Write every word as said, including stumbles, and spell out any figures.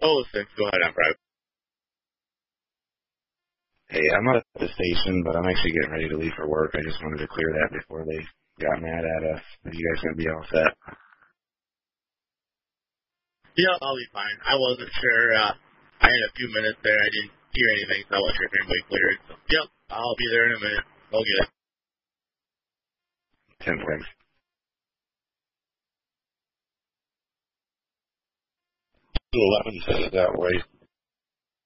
Oh, thanks. Go ahead, I'm private. Hey, I'm not at the station, but I'm actually getting ready to leave for work. I just wanted to clear that before they got mad at us. Are you guys going to be all set? Yeah, I'll be fine. I wasn't sure. Uh, I had a few minutes there. I didn't hear anything, so I wasn't sure if anybody cleared. So, yep, I'll be there in a minute. Go get it. Ten points. eleven says it that way.